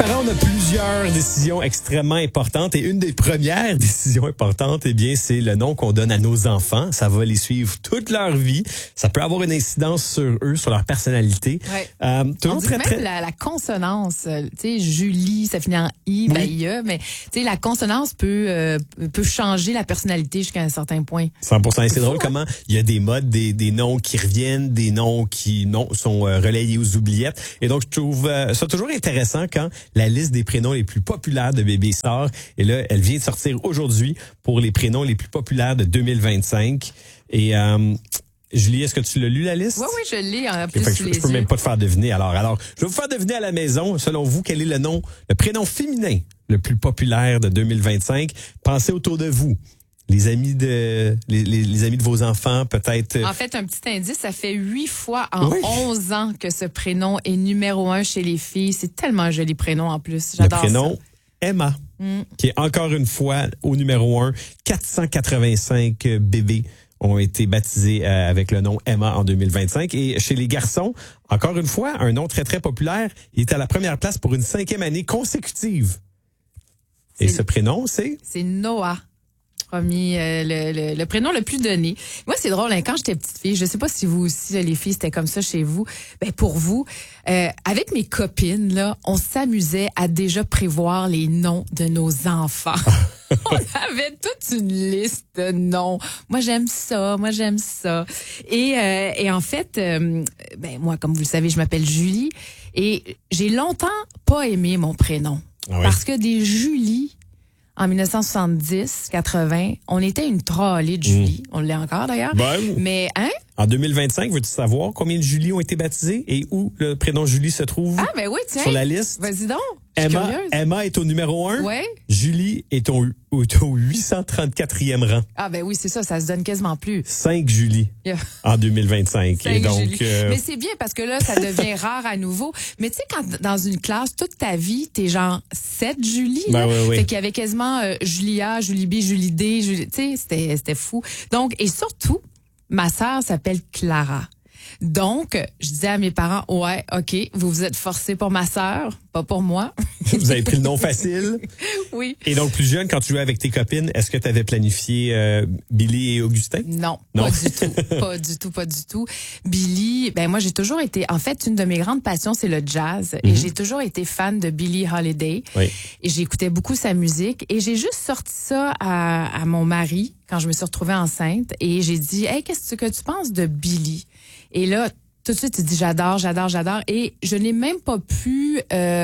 Parents, on a plusieurs décisions extrêmement importantes et une des premières décisions importantes, eh bien, c'est le nom qu'on donne à nos enfants. Ça va les suivre toute leur vie. Ça peut avoir une incidence sur eux, sur leur personnalité. Ouais. Toujours on dit très, même très... la consonance, tu sais, Julie, ça finit en I, ben I-E, mais tu sais, la consonance peut changer la personnalité jusqu'à un certain point. 100%. Et c'est drôle hein? comment il y a des modes, des noms qui reviennent, des noms qui sont relayés aux oubliettes. Et donc, je trouve ça toujours intéressant quand la liste des prénoms les plus populaires de bébé sort. Et là, elle vient de sortir aujourd'hui pour les prénoms les plus populaires de 2025. Et Julie, est-ce que tu l'as lu, la liste? Oui, je l'ai en plus Fait que sous je les peux yeux. même pas te faire deviner. Alors, je vais vous faire deviner à la maison, selon vous, quel est le prénom féminin le plus populaire de 2025. Pensez autour de vous. Les amis de vos enfants, peut-être. En fait, un petit indice, ça fait 8 fois en 11 ans que ce prénom est numéro 1 chez les filles. C'est tellement un joli prénom en plus. J'adore ça. Le prénom Emma, qui est encore une fois au numéro 1. 485 bébés ont été baptisés avec le nom Emma en 2025. Et chez les garçons, encore une fois, un nom très, très populaire. Il est à la première place pour une 5e année consécutive. Et ce prénom, c'est? C'est Noah. Le prénom le plus donné. Moi, c'est drôle, hein, quand j'étais petite fille, je sais pas si vous aussi, les filles, c'était comme ça chez vous. Ben, pour vous, avec mes copines, là, on s'amusait à déjà prévoir les noms de nos enfants. On avait toute une liste de noms. Moi, j'aime ça. Et en fait, ben, moi, comme vous le savez, je m'appelle Julie et j'ai longtemps pas aimé mon prénom. Ah oui? Parce que des Julie, en 1970-80, on était une trollée de Julie. On l'est encore d'ailleurs. Ben, mais, hein? En 2025, veux-tu savoir combien de Julie ont été baptisées et où le prénom Julie se trouve Ah, ben oui, tiens. sur la liste? Vas-y donc. Je suis curieuse. Emma est au numéro 1. Ouais. Julie est au 834e rang. Ah, ben oui, c'est ça se donne quasiment plus. 5 Julie en 2025. Et donc, Mais c'est bien parce que là, ça devient rare à nouveau. Mais tu sais, quand dans une classe, toute ta vie, t'es genre 7 Julie. Ben oui. Fait qu'il y avait quasiment Julia, Julie B, Julie D, tu sais, c'était fou. Donc, et surtout, ma sœur s'appelle Clara. Donc, je disais à mes parents, ouais, OK, vous vous êtes forcés pour ma sœur, pas pour moi. Vous avez pris le nom facile. Oui. Et donc, plus jeune, quand tu jouais avec tes copines, est-ce que tu avais planifié Billy et Augustin? Non, pas du tout. Billy, ben moi, j'ai toujours été, en fait, une de mes grandes passions, c'est le jazz. Et j'ai toujours été fan de Billie Holiday. Oui. Et j'écoutais beaucoup sa musique. Et j'ai juste sorti ça à mon mari quand je me suis retrouvée enceinte. Et j'ai dit, hey, qu'est-ce que tu penses de Billy? Et là, tout de suite, tu dis j'adore. Et je n'ai même pas pu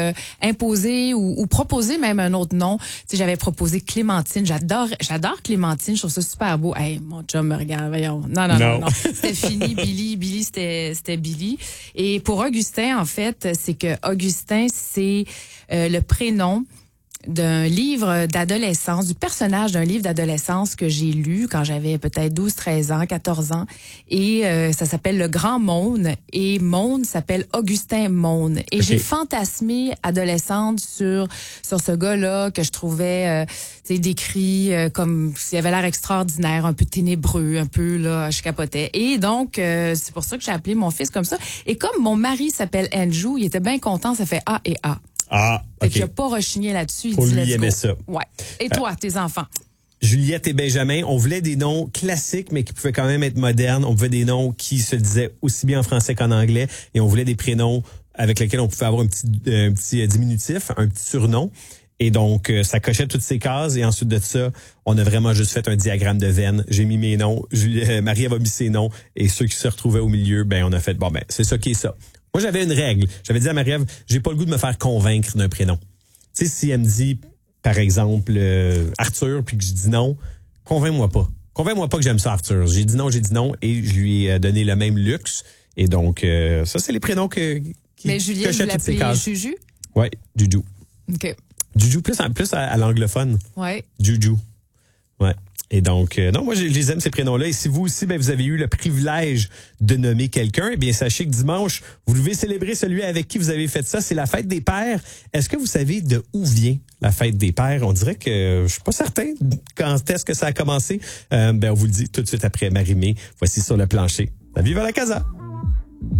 imposer ou proposer même un autre nom. Tu sais, j'avais proposé Clémentine. J'adore Clémentine. Je trouve ça super beau. Hey, mon chum me regarde. Voyons. Non. C'était fini. Billy, c'était Billy. Et pour Augustin, en fait, c'est que Augustin, c'est le prénom d'un livre d'adolescence, du personnage d'un livre d'adolescence que j'ai lu quand j'avais peut-être 12, 13 ans, 14 ans. Et ça s'appelle Le Grand Maune. Et Maune s'appelle Augustin Maune. Et j'ai fantasmé adolescente sur ce gars-là que je trouvais décrit comme s'il avait l'air extraordinaire, un peu ténébreux, un peu, là, je capotais. Et donc, c'est pour ça que j'ai appelé mon fils comme ça. Et comme mon mari s'appelle Andrew, il était bien content, ça fait A et A. Ah, Fait OK. qu'il n'a pas rechigné là-dessus. Pour Il dit, lui, let's il go. aimait ça. Ouais. Et toi, tes enfants? Juliette et Benjamin, on voulait des noms classiques, mais qui pouvaient quand même être modernes. On voulait des noms qui se disaient aussi bien en français qu'en anglais. Et on voulait des prénoms avec lesquels on pouvait avoir un petit diminutif, un petit surnom. Et donc, ça cochait toutes ces cases. Et ensuite de ça, on a vraiment juste fait un diagramme de veine. J'ai mis mes noms. Marie a mis ses noms. Et ceux qui se retrouvaient au milieu, ben on a fait, bon, ben c'est ça qui est ça. Moi, j'avais une règle. J'avais dit à Marie-Ève, j'ai pas le goût de me faire convaincre d'un prénom. Tu sais, si elle me dit, par exemple, Arthur, puis que je dis non, convainc-moi pas. Convainc-moi pas que j'aime ça, Arthur. J'ai dit non, et je lui ai donné le même luxe. Et donc, ça, c'est les prénoms qui Mais Juliette, vous l'appelez Juju? Oui, Juju. OK. Juju, plus à l'anglophone. Ouais. Juju. Ouais. Et donc, non, moi, je les aime, ces prénoms-là. Et si vous aussi, ben, vous avez eu le privilège de nommer quelqu'un, eh bien, sachez que dimanche, vous devez célébrer celui avec qui vous avez fait ça. C'est la fête des pères. Est-ce que vous savez de où vient la fête des pères? On dirait que je suis pas certain quand est-ce que ça a commencé. Ben, on vous le dit tout de suite après Marie-Mé. Voici sur le plancher. Vive la casa!